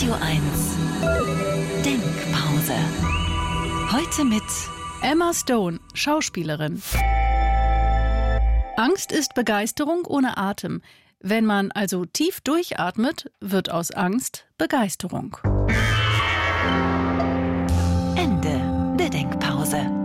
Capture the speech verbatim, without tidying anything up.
Radio eins Denkpause. Heute mit Emma Stone, Schauspielerin. Angst ist Begeisterung ohne Atem. Wenn man also tief durchatmet, wird aus Angst Begeisterung. Ende der Denkpause.